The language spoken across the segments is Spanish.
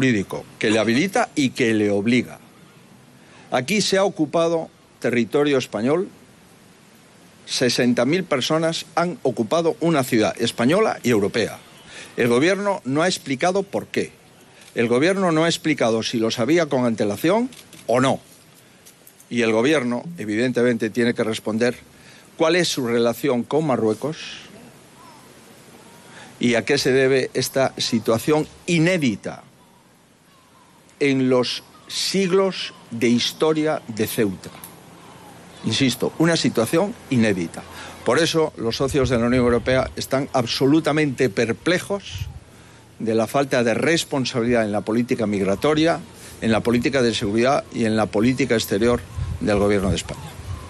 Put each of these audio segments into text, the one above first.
jurídico que le habilita y que le obliga. Aquí se ha ocupado territorio español, 60.000 personas han ocupado una ciudad española y europea. El gobierno no ha explicado por qué. El gobierno no ha explicado si lo sabía con antelación o no. Y el gobierno, evidentemente, tiene que responder cuál es su relación con Marruecos y a qué se debe esta situación inédita en los siglos de historia de Ceuta. Insisto, una situación inédita. Por eso los socios de la Unión Europea están absolutamente perplejos de la falta de responsabilidad en la política migratoria, en la política de seguridad y en la política exterior del Gobierno de España.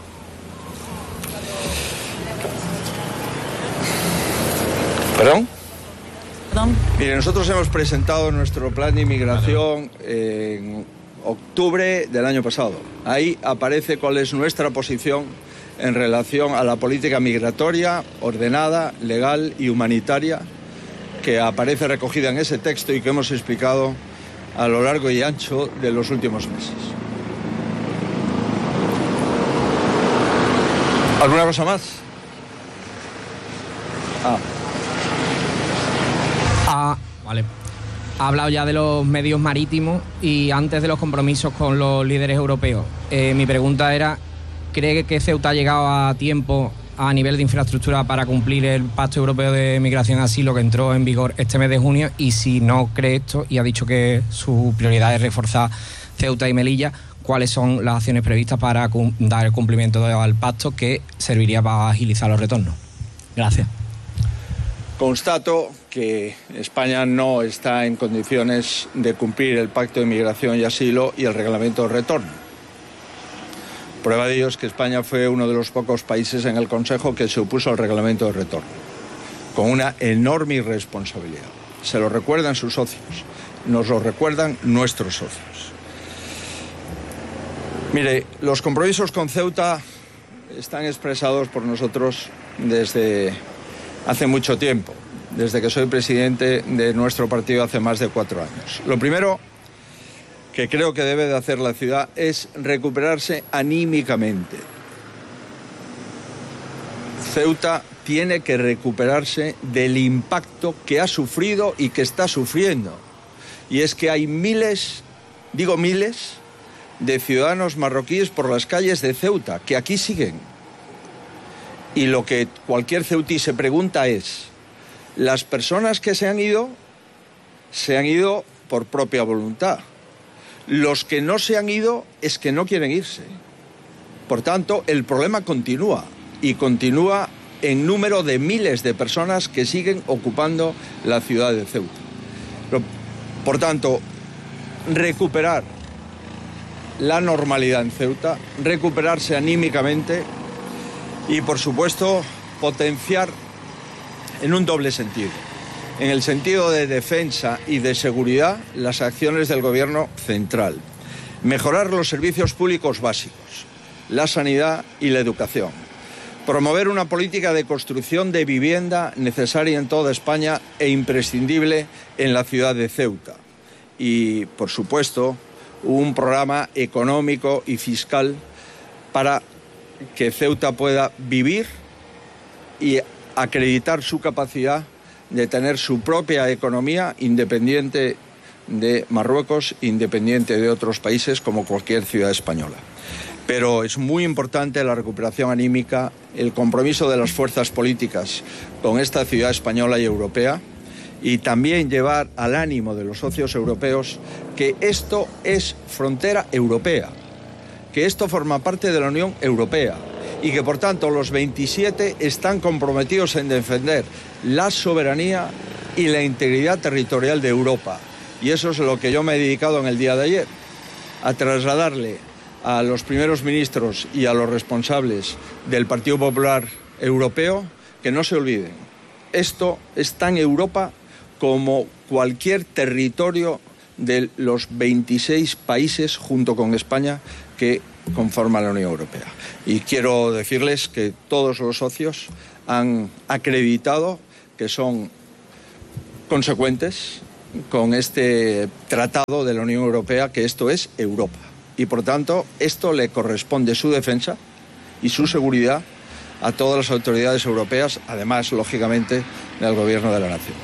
¿Perdón? Mire, nosotros hemos presentado nuestro plan de inmigración en octubre del año pasado. Ahí aparece cuál es nuestra posición en relación a la política migratoria ordenada, legal y humanitaria que aparece recogida en ese texto y que hemos explicado a lo largo y ancho de los últimos meses. ¿Alguna cosa más? Vale. Ha hablado ya de los medios marítimos y antes de los compromisos con los líderes europeos. Mi pregunta era, ¿cree que Ceuta ha llegado a tiempo a nivel de infraestructura para cumplir el Pacto Europeo de Migración y Asilo que entró en vigor este mes de junio? Y si no cree esto y ha dicho que su prioridad es reforzar Ceuta y Melilla, ¿cuáles son las acciones previstas para dar el cumplimiento al pacto que serviría para agilizar los retornos? Gracias. Constato que España no está en condiciones de cumplir el Pacto de Migración y Asilo y el Reglamento de Retorno. Prueba de ello es que España fue uno de los pocos países en el Consejo que se opuso al Reglamento de Retorno, con una enorme irresponsabilidad. Se lo recuerdan sus socios, nos lo recuerdan nuestros socios. Mire, los compromisos con Ceuta están expresados por nosotros desde hace mucho tiempo, desde que soy presidente de nuestro partido hace más de 4 años. Lo primero que creo que debe de hacer la ciudad es recuperarse anímicamente. Ceuta tiene que recuperarse del impacto que ha sufrido y que está sufriendo. Y es que hay miles, digo miles, de ciudadanos marroquíes por las calles de Ceuta, que aquí siguen. Y lo que cualquier ceutí se pregunta es, ¿las personas que se han ido por propia voluntad? Los que no se han ido es que no quieren irse. Por tanto, el problema continúa, y continúa en número de miles de personas que siguen ocupando la ciudad de Ceuta. Por tanto, recuperar la normalidad en Ceuta, recuperarse anímicamente y, por supuesto, potenciar en un doble sentido. En el sentido de defensa y de seguridad, las acciones del Gobierno central. Mejorar los servicios públicos básicos, la sanidad y la educación. Promover una política de construcción de vivienda necesaria en toda España e imprescindible en la ciudad de Ceuta. Y, por supuesto, un programa económico y fiscal para que Ceuta pueda vivir y acreditar su capacidad de tener su propia economía independiente de Marruecos, independiente de otros países como cualquier ciudad española. Pero es muy importante la recuperación anímica, el compromiso de las fuerzas políticas con esta ciudad española y europea, y también llevar al ánimo de los socios europeos que esto es frontera europea, que esto forma parte de la Unión Europea y que, por tanto, los 27 están comprometidos en defender la soberanía y la integridad territorial de Europa. Y eso es lo que yo me he dedicado en el día de ayer, a trasladarle a los primeros ministros y a los responsables del Partido Popular Europeo que no se olviden. Esto es tan Europa como cualquier territorio de los 26 países, junto con España, que conforman la Unión Europea. Y quiero decirles que todos los socios han acreditado que son consecuentes con este tratado de la Unión Europea, que esto es Europa. Y por tanto, esto le corresponde su defensa y su seguridad a todas las autoridades europeas, además, lógicamente, del Gobierno de la Nación.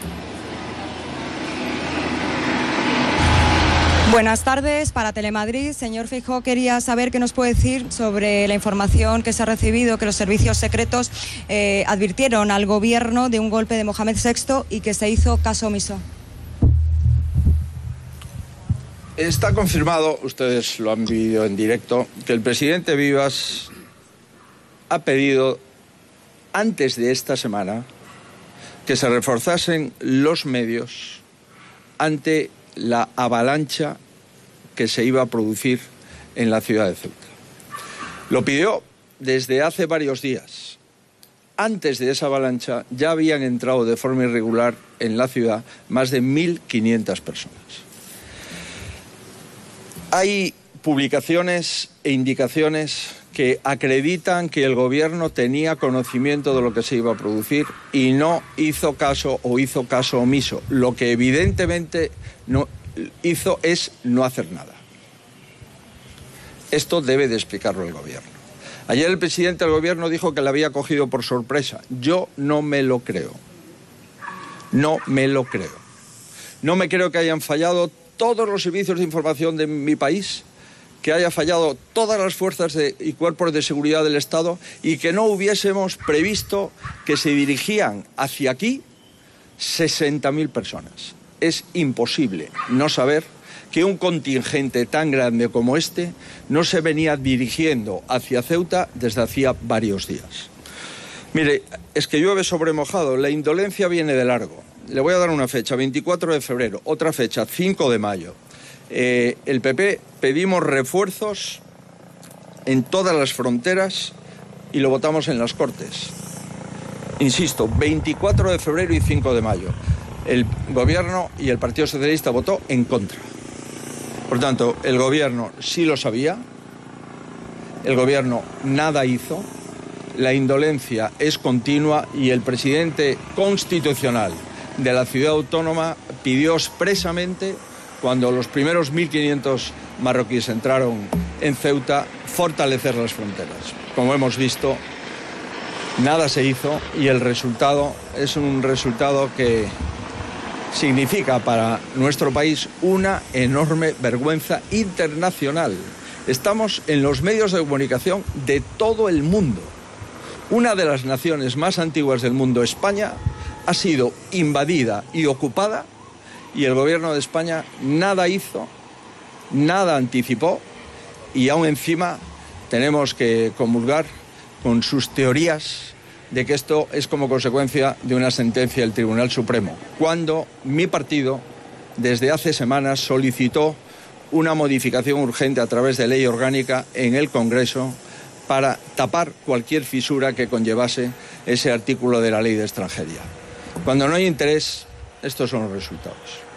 Buenas tardes para Telemadrid. Señor Feijóo, quería saber qué nos puede decir sobre la información que se ha recibido, que los servicios secretos advirtieron al Gobierno de un golpe de Mohamed VI y que se hizo caso omiso. Está confirmado, ustedes lo han vivido en directo, que el presidente Vivas ha pedido antes de esta semana que se reforzasen los medios ante la avalancha que se iba a producir en la ciudad de Ceuta. Lo pidió desde hace varios días. Antes de esa avalancha ya habían entrado de forma irregular en la ciudad más de 1.500 personas. Hay publicaciones e indicaciones que acreditan que el Gobierno tenía conocimiento de lo que se iba a producir y no hizo caso o hizo caso omiso. Lo que evidentemente no hizo es no hacer nada. Esto debe de explicarlo el Gobierno. Ayer el presidente del Gobierno dijo que le había cogido por sorpresa. Yo no me lo creo. No me lo creo. No me creo que hayan fallado todos los servicios de información de mi país, que haya fallado todas las fuerzas y cuerpos de seguridad del Estado y que no hubiésemos previsto que se dirigían hacia aquí 60.000 personas. Es imposible no saber que un contingente tan grande como este no se venía dirigiendo hacia Ceuta desde hacía varios días. Mire, es que llueve sobre mojado, la indolencia viene de largo. Le voy a dar una fecha, 24 de febrero, otra fecha, 5 de mayo. El PP pedimos refuerzos en todas las fronteras y lo votamos en las Cortes. Insisto, 24 de febrero y 5 de mayo. El Gobierno y el Partido Socialista votó en contra. Por tanto, el Gobierno sí lo sabía, el Gobierno nada hizo, la indolencia es continua y el presidente constitucional de la ciudad autónoma pidió expresamente, cuando los primeros 1.500 marroquíes entraron en Ceuta, fortalecer las fronteras. Como hemos visto, nada se hizo y el resultado es un resultado que significa para nuestro país una enorme vergüenza internacional. Estamos en los medios de comunicación de todo el mundo. Una de las naciones más antiguas del mundo, España, ha sido invadida y ocupada y el Gobierno de España nada hizo, nada anticipó y aún encima tenemos que comulgar con sus teorías de que esto es como consecuencia de una sentencia del Tribunal Supremo, cuando mi partido desde hace semanas solicitó una modificación urgente a través de ley orgánica en el Congreso para tapar cualquier fisura que conllevase ese artículo de la ley de extranjería. Cuando no hay interés, estos son los resultados.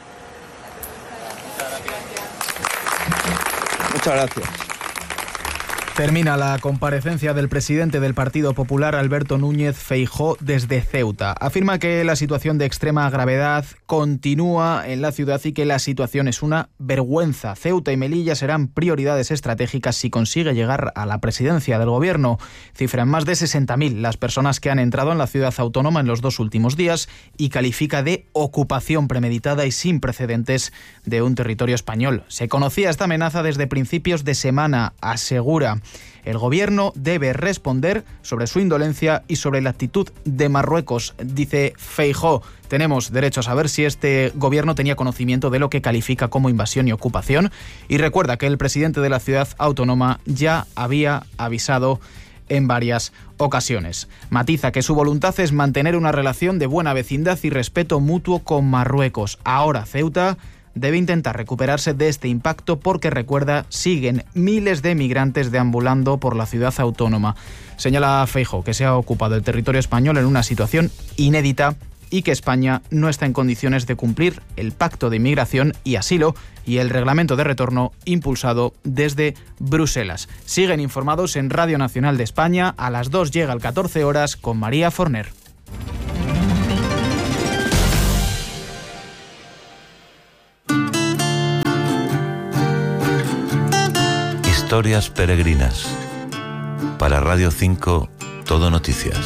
Muchas gracias. Termina la comparecencia del presidente del Partido Popular, Alberto Núñez Feijóo, desde Ceuta. Afirma que la situación de extrema gravedad continúa en la ciudad y que la situación es una vergüenza. Ceuta y Melilla serán prioridades estratégicas si consigue llegar a la presidencia del Gobierno. Cifran más de 60.000 las personas que han entrado en la ciudad autónoma en los 2 últimos días y califica de ocupación premeditada y sin precedentes de un territorio español. Se conocía esta amenaza desde principios de semana, asegura. El Gobierno debe responder sobre su indolencia y sobre la actitud de Marruecos, dice Feijóo. Tenemos derecho a saber si este Gobierno tenía conocimiento de lo que califica como invasión y ocupación. Y recuerda que el presidente de la ciudad autónoma ya había avisado en varias ocasiones. Matiza que su voluntad es mantener una relación de buena vecindad y respeto mutuo con Marruecos. Ahora Ceuta debe intentar recuperarse de este impacto porque, recuerda, siguen miles de migrantes deambulando por la ciudad autónoma. Señala Feijóo que se ha ocupado el territorio español en una situación inédita y que España no está en condiciones de cumplir el Pacto de Inmigración y Asilo y el Reglamento de Retorno impulsado desde Bruselas. Siguen informados en Radio Nacional de España. A las 2 llega el 14 horas con María Forner. Historias peregrinas. Para Radio 5, Todo Noticias.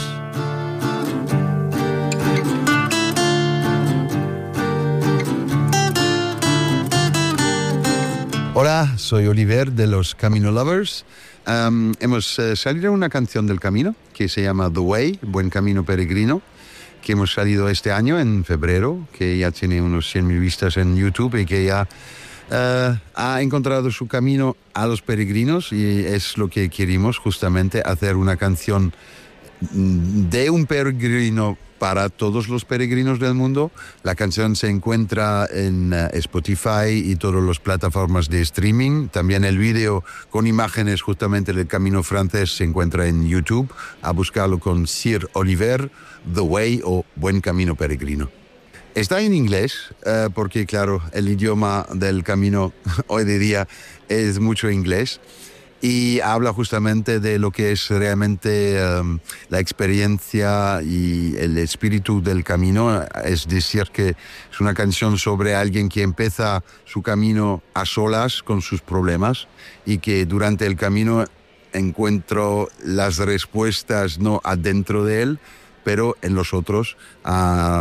Hola, soy Oliver de los Camino Lovers. Hemos salido una canción del camino que se llama The Way, Buen Camino Peregrino, que hemos salido este año en febrero, que ya tiene unos 100.000 vistas en YouTube y que ya ha encontrado su camino a los peregrinos, y es lo que querimos justamente, hacer una canción de un peregrino para todos los peregrinos del mundo. La canción se encuentra en Spotify y todas las plataformas de streaming. También el vídeo con imágenes justamente del camino francés se encuentra en YouTube. A buscarlo con Sir Oliver, The Way o Buen Camino Peregrino. Está en inglés, porque claro, el idioma del camino hoy de día es mucho inglés. Y habla justamente de lo que es realmente la experiencia y el espíritu del camino. Es decir, que es una canción sobre alguien que empieza su camino a solas con sus problemas y que durante el camino encuentro las respuestas no adentro de él, pero en los otros, a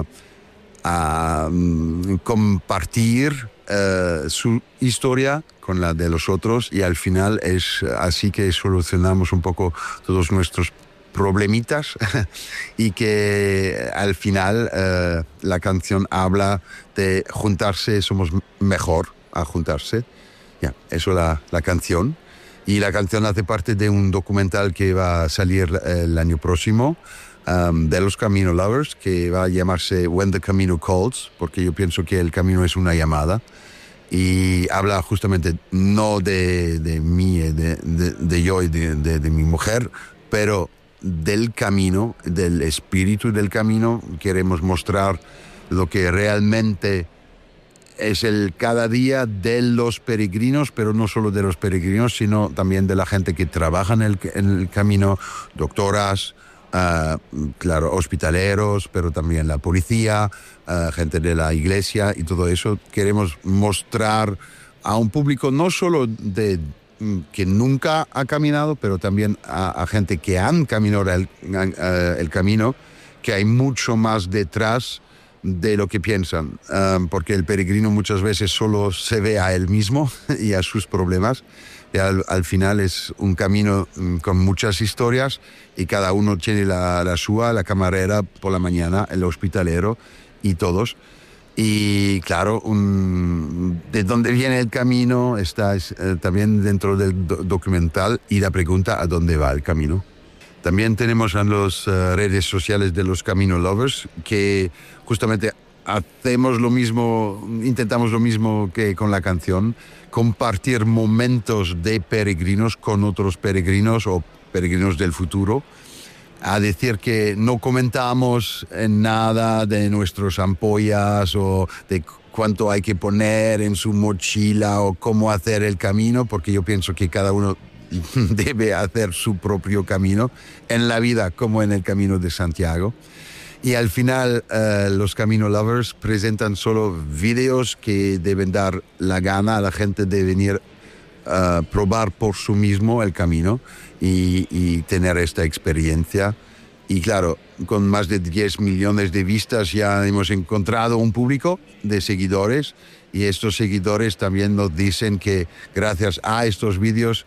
compartir su historia con la de los otros, y al final es así que solucionamos un poco todos nuestros problemitas y que al final la canción habla de juntarse, somos mejor a juntarse. Ya, eso es la canción. Y la canción hace parte de un documental que va a salir el año próximo, de los Camino Lovers, que va a llamarse When the Camino Calls, porque yo pienso que el camino es una llamada, y habla justamente no de mí, de yo y de mi mujer, pero del camino, del espíritu del camino. Queremos mostrar lo que realmente es el cada día de los peregrinos, pero no solo de los peregrinos, sino también de la gente que trabaja en el camino, doctoras, claro, hospitaleros, pero también la policía, gente de la iglesia y todo eso. Queremos mostrar a un público no solo que nunca ha caminado, pero también a gente que han caminado el camino, que hay mucho más detrás de lo que piensan, porque el peregrino muchas veces solo se ve a él mismo y a sus problemas. Y al final es un camino con muchas historias, y cada uno tiene la suya, la camarera por la mañana, el hospitalero y todos. Y claro, de dónde viene el camino está también dentro del documental, y la pregunta a dónde va el camino. También tenemos en las redes sociales de los Camino Lovers, que justamente hacemos lo mismo, intentamos lo mismo que con la canción, compartir momentos de peregrinos con otros peregrinos o peregrinos del futuro. A decir que no comentamos en nada de nuestras ampollas o de cuánto hay que poner en su mochila o cómo hacer el camino, porque yo pienso que cada uno debe hacer su propio camino en la vida, como en el Camino de Santiago. Y al final los Camino Lovers presentan solo vídeos que deben dar la gana a la gente de venir a probar por sí mismo el camino y tener esta experiencia. Y claro, con más de 10 millones de vistas ya hemos encontrado un público de seguidores, y estos seguidores también nos dicen que gracias a estos vídeos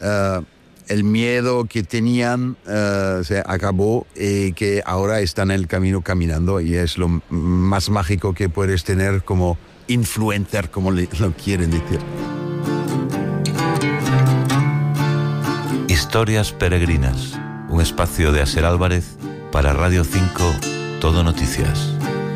el miedo que tenían se acabó, y que ahora están en el camino caminando, y es lo más mágico que puedes tener como influencer, como lo quieren decir. Historias peregrinas, un espacio de Aser Álvarez para Radio 5, Todo Noticias.